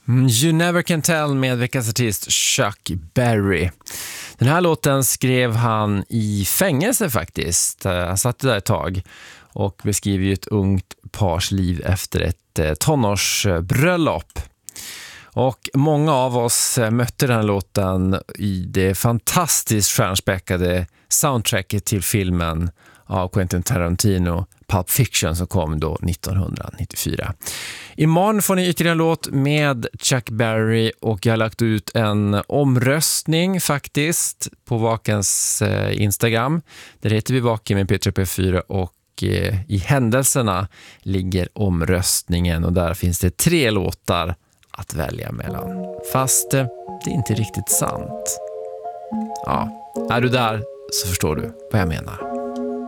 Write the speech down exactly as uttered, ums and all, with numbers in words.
You Never Can Tell med veckans artist Chuck Berry. Den här låten skrev han i fängelse faktiskt. Han satt där ett tag och beskriver ju ett ungt pars liv efter ett tonårsbröllop. Och många av oss mötte den här låten i det fantastiskt stjärnspäckade soundtracket till filmen av Quentin Tarantino, Pulp Fiction, som kom då nittonhundranittiofyra. Imorgon får ni ytterligare en låt med Chuck Berry och jag har lagt ut en omröstning faktiskt på Vakens eh, Instagram. Där heter vi Vaken med P tre P fyra och eh, i händelserna ligger omröstningen och där finns det tre låtar att välja mellan. Fast eh, det är inte riktigt sant. Ja, är du där så förstår du vad jag menar.